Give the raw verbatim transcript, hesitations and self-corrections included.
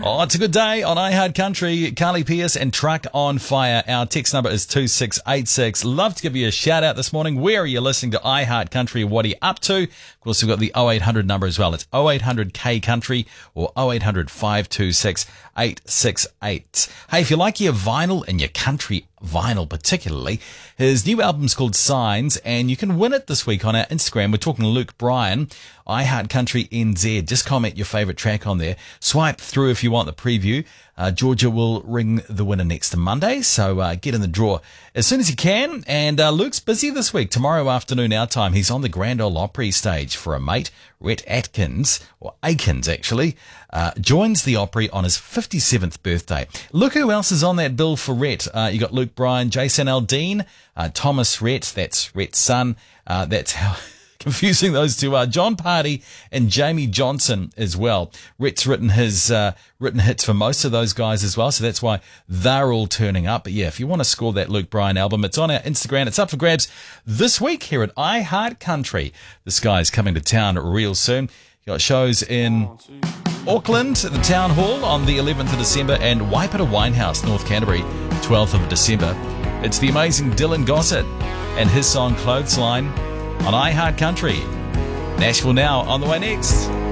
Oh, it's a good day on iHeart Country. Carly Pierce and Truck on Fire. Our text number is two six eight six. Love to give you a shout out this morning. Where are you listening to iHeart Country? What are you up to? Of course, we've got the oh eight hundred number as well. It's oh eight hundred K Country or oh eight hundred, five two six, eight six eight. Hey, if you like your vinyl and your country vinyl particularly, his new album's called Signs, and you can win it this week on our Instagram. We're talking Luke Bryan, iHeart Country N Z. Just comment your favourite track on there. Swipe through if you want the preview. Uh, Georgia will ring the winner next Monday, so uh, get in the draw as soon as you can. And uh, Luke's busy this week. Tomorrow afternoon our time, he's on the Grand Ole Opry stage for a mate. Rhett Atkins, or Akins actually, uh, joins the Opry on his fifty-seventh birthday. Look who else is on that bill for Rhett. Uh, you got Luke Bryan, Jason Aldean, uh, Thomas Rhett, that's Rhett's son. Uh, that's how confusing those two are. John Party and Jamie Johnson as well. Rhett's written his uh, written hits for most of those guys as well, so that's why they're all turning up. But yeah, if you want to score that Luke Bryan album, it's on our Instagram. It's up for grabs this week here at iHeart Country. This guy's coming to town real soon. You got shows in Auckland at the Town Hall on the eleventh of December and Waipara Winehouse, North Canterbury, twelfth of December. It's the amazing Dylan Gossett and his song Clothesline on iHeart Country. Nashville Now on the way next.